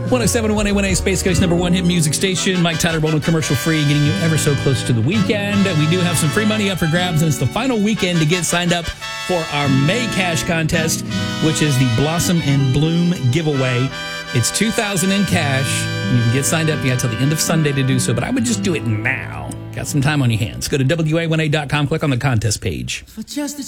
107.1 Space Coast number one hit music station. Mike Tyler Bowling, commercial free, getting you ever so close to the weekend. We do have some free money up for grabs, and it's the final weekend to get signed up for our May Cash contest, which is the Blossom and Bloom giveaway. It's $2,000 in cash. You can get signed up. You got till the end of Sunday to do so, but I would just do it now. Got some time on your hands. Go to WA1A.com, click on the contest page. For just